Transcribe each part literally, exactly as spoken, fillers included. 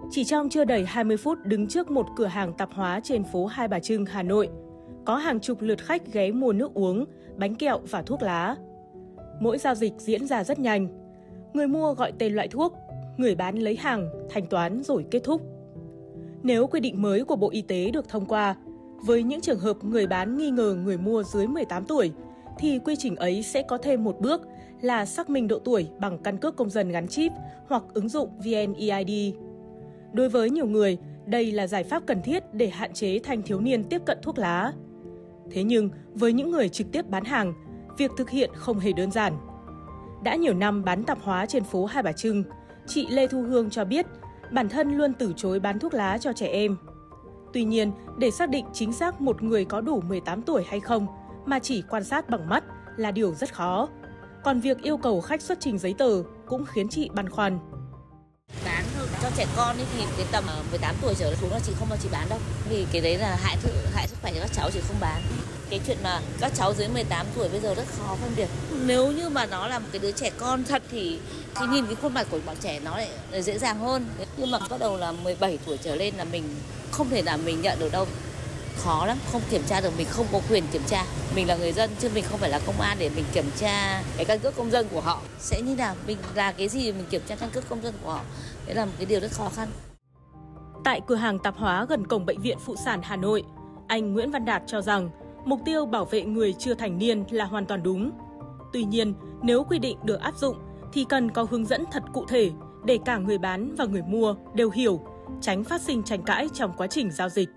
Chỉ trong chưa đầy hai mươi phút đứng trước một cửa hàng tạp hóa trên phố Hai Bà Trưng, Hà Nội, có hàng chục lượt khách ghé mua nước uống, bánh kẹo và thuốc lá. Mỗi giao dịch diễn ra rất nhanh. Người mua gọi tên loại thuốc, người bán lấy hàng, thanh toán rồi kết thúc. Nếu quy định mới của Bộ Y tế được thông qua, với những trường hợp người bán nghi ngờ người mua dưới mười tám tuổi, thì quy trình ấy sẽ có thêm một bước là xác minh độ tuổi bằng căn cước công dân gắn chip hoặc ứng dụng vê en e i đê. Đối với nhiều người, đây là giải pháp cần thiết để hạn chế thanh thiếu niên tiếp cận thuốc lá. Thế nhưng, với những người trực tiếp bán hàng, việc thực hiện không hề đơn giản. Đã nhiều năm bán tạp hóa trên phố Hai Bà Trưng, chị Lê Thu Hương cho biết bản thân luôn từ chối bán thuốc lá cho trẻ em. Tuy nhiên, để xác định chính xác một người có đủ mười tám tuổi hay không mà chỉ quan sát bằng mắt là điều rất khó. Còn việc yêu cầu khách xuất trình giấy tờ cũng khiến chị băn khoăn. Bán cho trẻ con ấy thì đến tầm mười tám tuổi trở xuống là chị không bao chị bán đâu. Vì cái đấy là hại thực, hại sức khỏe cho các cháu, chị không bán. Cái chuyện mà các cháu dưới mười tám tuổi bây giờ rất khó phân biệt. Nếu như mà nó là một cái đứa trẻ con thật thì, thì nhìn cái khuôn mặt của bọn trẻ nó lại dễ dàng hơn. Nhưng mà bắt đầu là mười bảy tuổi trở lên là mình không thể nào mình nhận được đâu. Khó lắm, không kiểm tra được, mình không có quyền kiểm tra. Mình là người dân chứ mình không phải là công an để mình kiểm tra cái căn cước công dân của họ. Sẽ như nào, mình là cái gì mình kiểm tra căn cước công dân của họ. Đấy là một cái điều rất khó khăn. Tại cửa hàng tạp hóa gần cổng Bệnh viện Phụ sản Hà Nội, anh Nguyễn Văn Đạt cho rằng mục tiêu bảo vệ người chưa thành niên là hoàn toàn đúng. Tuy nhiên, nếu quy định được áp dụng thì cần có hướng dẫn thật cụ thể để cả người bán và người mua đều hiểu, tránh phát sinh tranh cãi trong quá trình giao dịch.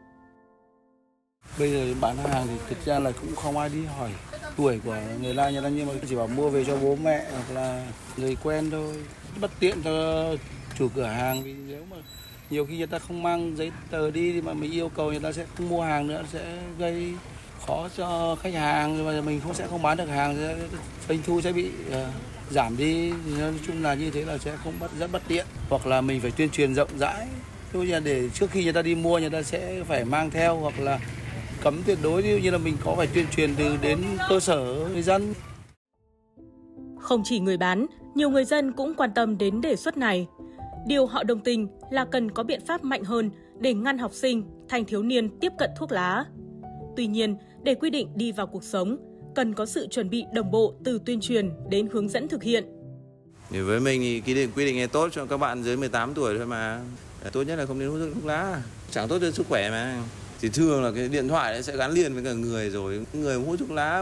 Bây giờ bán hàng thì thực ra là cũng không ai đi hỏi tuổi của người ta, nhưng mà chỉ bảo mua về cho bố mẹ hoặc là người quen thôi. Bất tiện cho chủ cửa hàng vì nếu mà nhiều khi người ta không mang giấy tờ đi thì mà mình yêu cầu người ta sẽ không mua hàng nữa, sẽ gây khó cho khách hàng và mình không sẽ không bán được hàng, doanh thu sẽ bị uh, giảm đi. Nói chung là như thế là sẽ không bất rất bất tiện, hoặc là mình phải tuyên truyền rộng rãi. Thôi là để trước khi người ta đi mua người ta sẽ phải mang theo, hoặc là cấm tuyệt đối, như là mình có phải tuyên truyền từ đến cơ sở người dân. Không chỉ người bán, nhiều người dân cũng quan tâm đến đề xuất này. Điều họ đồng tình là cần có biện pháp mạnh hơn để ngăn học sinh, thanh thiếu niên tiếp cận thuốc lá. Tuy nhiên, để quy định đi vào cuộc sống, cần có sự chuẩn bị đồng bộ từ tuyên truyền đến hướng dẫn thực hiện. Thì với mình thì quy định quy định này tốt cho các bạn dưới mười tám tuổi thôi mà. Tốt nhất là không nên hút thuốc lá, chẳng tốt cho sức khỏe mà. Thì thường là cái điện thoại sẽ gắn liền với cả người rồi. Người hút thuốc lá